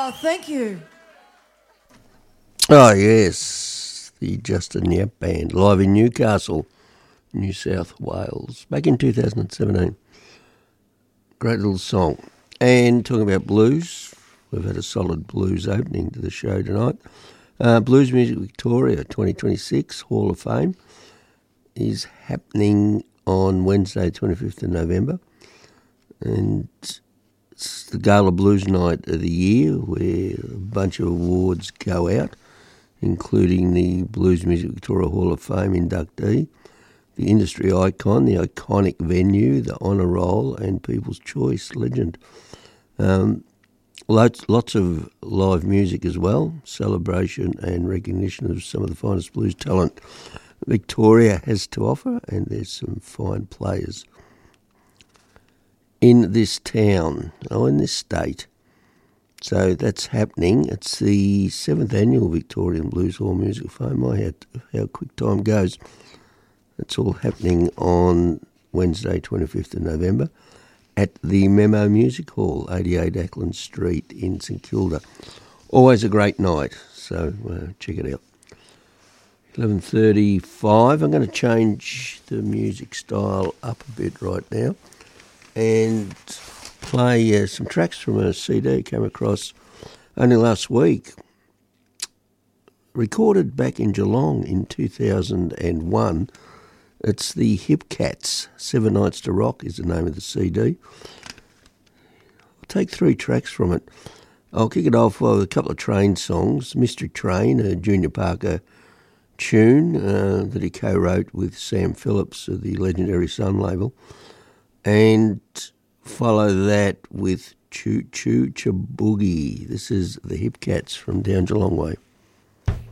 Thank you. Oh, yes, the Justin Yap Band, live in Newcastle, New South Wales, back in 2017. Great little song. And talking about blues, we've had a solid blues opening to the show tonight. Blues Music Victoria 2026 Hall of Fame is happening on Wednesday, 25th of November. And it's the Gala Blues Night of the year where a bunch of awards go out, including the Blues Music Victoria Hall of Fame inductee, the industry icon, the iconic venue, the honour roll, and People's Choice legend. Lots of live music as well, celebration and recognition of some of the finest blues talent Victoria has to offer, and there's some fine players in this town, in this state. So that's happening. It's the 7th annual Victorian Blues Hall Music Fame. How quick time goes. It's all happening on Wednesday, 25th of November at the Memo Music Hall, 88 Ackland Street in St Kilda. Always a great night, so check it out. 11:35. I'm going to change the music style up a bit right now and play some tracks from a CD I came across only last week. Recorded back in Geelong in 2001. It's the Hip Cats. 7 Nights to Rock is the name of the CD. I'll take 3 tracks from it. I'll kick it off with a couple of Train songs. Mystery Train, a Junior Parker tune that he co-wrote with Sam Phillips of the legendary Sun label. And follow that with Choo Choo Cha Boogie. This is the Hip Cats from down Geelong Way.